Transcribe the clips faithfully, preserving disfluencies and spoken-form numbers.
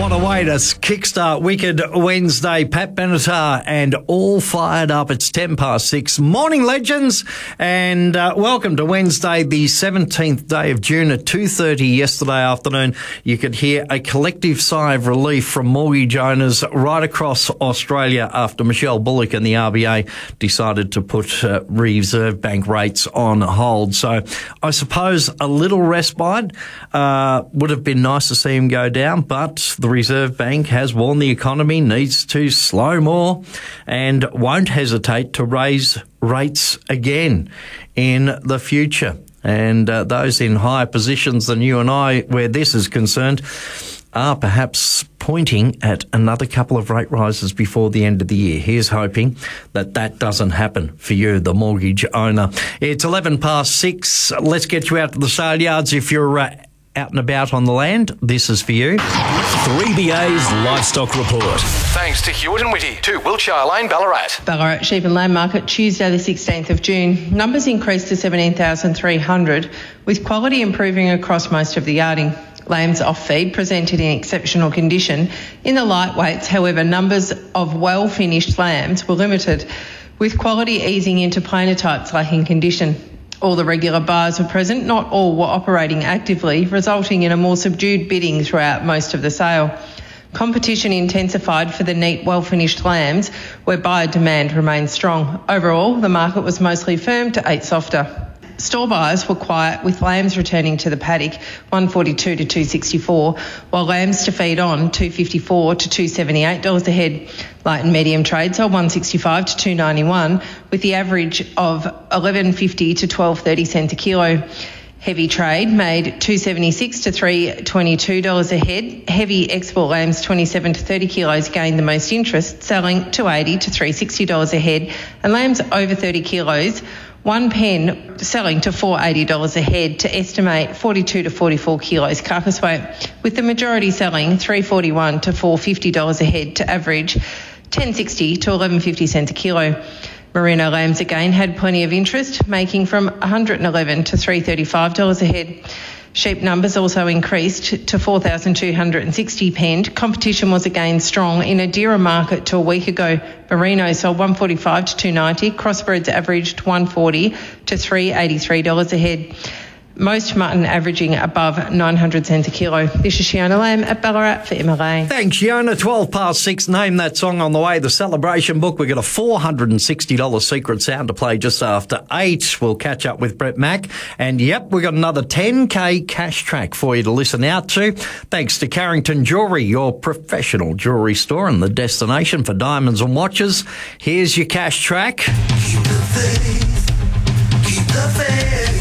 What a way to kickstart Wicked Wednesday. Pat Benatar and all fired up. It's ten past six. Morning, legends, and uh, welcome to Wednesday, the seventeenth day of June at two thirty yesterday afternoon. You could hear a collective sigh of relief from mortgage owners right across Australia after Michelle Bullock and the R B A decided to put uh, Reserve Bank rates on hold. So I suppose a little respite uh, would have been nice to see him go down, but the Reserve Bank has warned the economy needs to slow more and won't hesitate to raise rates again in the future. And uh, those in higher positions than you and I, where this is concerned, are perhaps pointing at another couple of rate rises before the end of the year. Here's hoping that that doesn't happen for you, the mortgage owner. It's eleven past six. Let's get you out to the sale yards if you're uh, out and about on the land. This is for you. three B A's Livestock Report. Thanks to Hewitt and Whitty, to Wiltshire Lane, Ballarat. Ballarat Sheep and Lamb Market, Tuesday the sixteenth of June. Numbers increased to seventeen thousand three hundred, with quality improving across most of the yarding. Lambs off feed presented in exceptional condition. In the lightweights, however, numbers of well-finished lambs were limited, with quality easing into plainer types lacking condition. All the regular buyers were present, not all were operating actively, resulting in a more subdued bidding throughout most of the sale. Competition intensified for the neat, well-finished lambs, where buyer demand remained strong. Overall, the market was mostly firm to eight softer. Store buyers were quiet, with lambs returning to the paddock, one forty-two to two sixty-four, while lambs to feed on, two fifty-four to two seventy-eight dollars a head. Light and medium trade sold one sixty-five to two ninety-one, with the average of eleven fifty to twelve thirty cents a kilo. Heavy trade made two seventy-six to three twenty-two dollars a head. Heavy export lambs twenty-seven to thirty kilos gained the most interest, selling two eighty to three sixty dollars a head, and lambs over thirty kilos, one pen selling to four eighty dollars a head to estimate forty-two to forty-four kilos carcass weight, with the majority selling three forty-one to four fifty dollars a head to average ten sixty to eleven fifty cents a kilo. Merino lambs again had plenty of interest, making from one eleven to three thirty-five dollars a head. Sheep numbers also increased to four thousand two hundred sixty penned. Competition was again strong in a dearer market to a week ago. Merino sold one forty-five to two ninety. Crossbreds averaged one forty to three eighty-three dollars a head. Most mutton averaging above nine hundred cents a kilo. This is Shiona Lamb at Ballarat for M L A. Thanks, Shiona. twelve past six. Name that song on the way. The Celebration Book. We've got a four hundred sixty dollars secret sound to play just after eight. We'll catch up with Brett Mack. And, yep, we've got another ten K cash track for you to listen out to. Thanks to Carrington Jewellery, your professional jewellery store and the destination for diamonds and watches. Here's your cash track. Keep the faith. Keep the faith.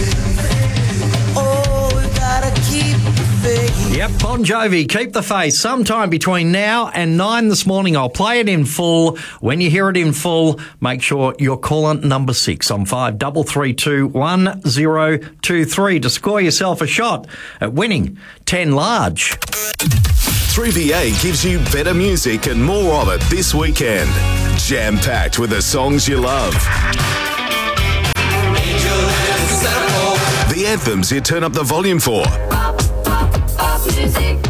Yep, Bon Jovi, Keep the Faith. Sometime between now and nine this morning, I'll play it in full. When you hear it in full, make sure you're calling number six on five double three two one zero two three to score yourself a shot at winning ten large. three B A gives you better music and more of it this weekend. Jam-packed with the songs you love. The anthems you turn up the volume for. Music.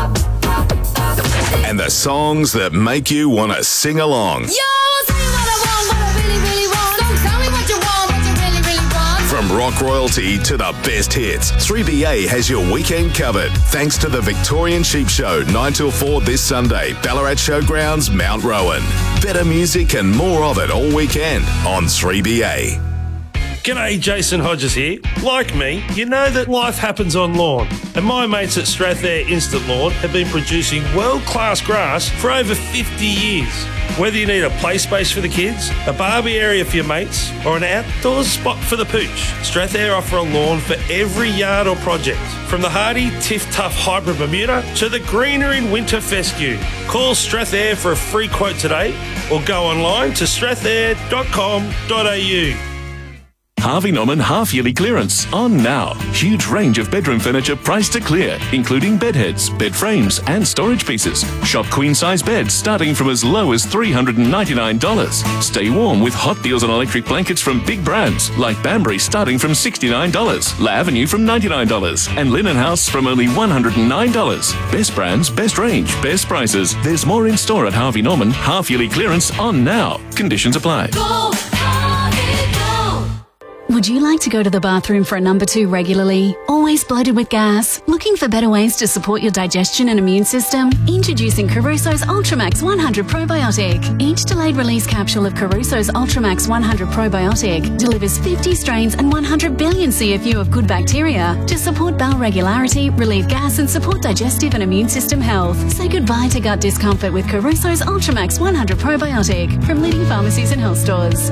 And the songs that make you want to sing along. Yo, tell me what I want, what I really, really want. Don't tell me what you want, what you really, really want. From rock royalty to the best hits, three B A has your weekend covered. Thanks to the Victorian Sheep Show, nine till four this Sunday, Ballarat Showgrounds, Mount Rowan. Better music and more of it all weekend on three B A. G'day, Jason Hodges here. Like me, you know that life happens on lawn, and my mates at Strathair Instant Lawn have been producing world-class grass for over fifty years. Whether you need a play space for the kids, a barbie area for your mates, or an outdoors spot for the pooch, Strathair offer a lawn for every yard or project. From the hardy Tiff Tough Hybrid Bermuda to the greener in winter fescue. Call Strathair for a free quote today, or go online to strathair dot com dot a u. Harvey Norman half-yearly clearance on now. Huge range of bedroom furniture priced to clear, including bed heads, bed frames and storage pieces. Shop queen-size beds starting from as low as three hundred ninety-nine dollars. Stay warm with hot deals on electric blankets from big brands like Banbury starting from sixty-nine dollars, La Avenue from ninety-nine dollars and Linen House from only one hundred nine dollars. Best brands, best range, best prices. There's more in store at Harvey Norman. Half-yearly clearance on now. Conditions apply. Go, Harvey, go. Would you like to go to the bathroom for a number two regularly? Always bloated with gas? Looking for better ways to support your digestion and immune system? Introducing Caruso's Ultramax one hundred Probiotic. Each delayed release capsule of Caruso's Ultramax one hundred Probiotic delivers fifty strains and one hundred billion C F U of good bacteria to support bowel regularity, relieve gas and support digestive and immune system health. Say goodbye to gut discomfort with Caruso's Ultramax one hundred Probiotic from leading pharmacies and health stores.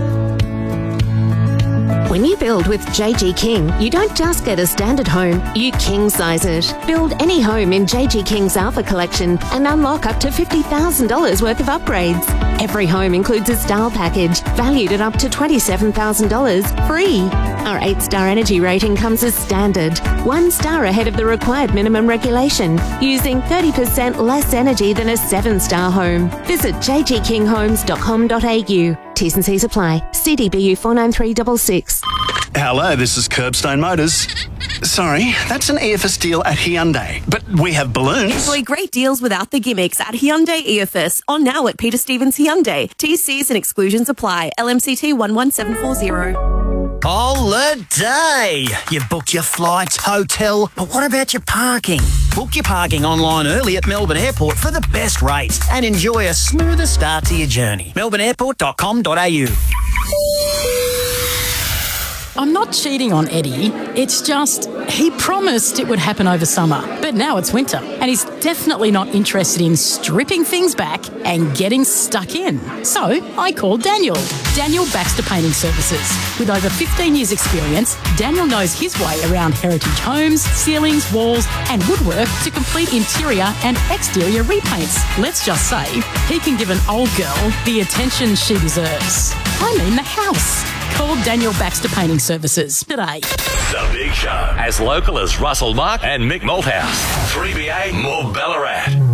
When you build with J G King, you don't just get a standard home, you king-size it. Build any home in J G King's Alpha Collection and unlock up to fifty thousand dollars worth of upgrades. Every home includes a style package valued at up to twenty-seven thousand dollars free. Our eight-star energy rating comes as standard, one star ahead of the required minimum regulation, using thirty percent less energy than a seven-star home. Visit j g king homes dot com dot a u. T's and C's apply. C D B U four nine three six six. Hello, this is Curbstone Motors. Sorry, that's an E F S deal at Hyundai, but we have balloons. Enjoy great deals without the gimmicks at Hyundai E F S. On now at Peter Stevens Hyundai. T Cs and exclusions apply. L M C T one one seven four zero. Holiday! You've booked your flights, hotel, but what about your parking? Book your parking online early at Melbourne Airport for the best rates and enjoy a smoother start to your journey. melbourne airport dot com dot a u. I'm not cheating on Eddie. It's just he promised it would happen over summer, but now it's winter, and he's definitely not interested in stripping things back and getting stuck in. So I called Daniel, Daniel Baxter Painting Services. With over fifteen years experience, Daniel knows his way around heritage homes, ceilings, walls and woodwork to complete interior and exterior repaints. Let's just say he can give an old girl the attention she deserves. I mean the house. Call Daniel Baxter Painting Services today. The Big Show. As local as Russell Mark and Mick Malthouse. three B A, more Ballarat.